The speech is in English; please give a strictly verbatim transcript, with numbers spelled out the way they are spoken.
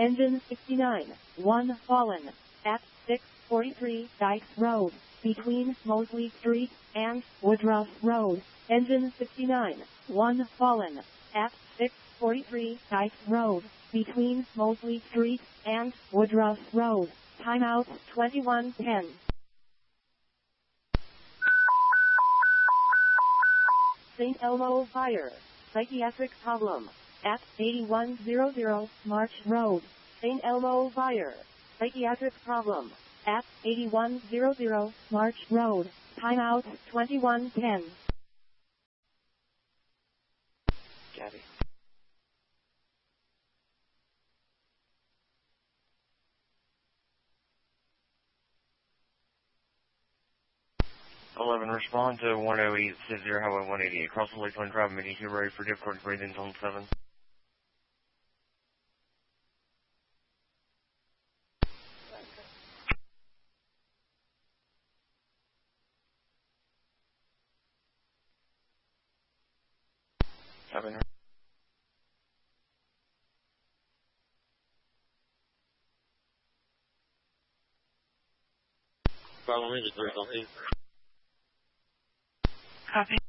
engine sixty-nine, one fallen, at six forty-three Dykes Road, between Mosley Street and Woodruff Road, engine sixty-nine, one fallen, at six forty-three Dykes Road, between Mosley Street and Woodruff Road, timeout twenty-one ten. Saint Elmo Fire, psychiatric problem, at eighty-one hundred March Road, Saint Elmo Fire, psychiatric problem, at eighty-one hundred March Road, timeout twenty-one ten. Gabby. eleven, respond to one oh eight six zero Highway one eighty-eight, across the Lakeland Drive, Mini two ready for difficult breathing zone seven. Seven. Follow me to three something. Copy.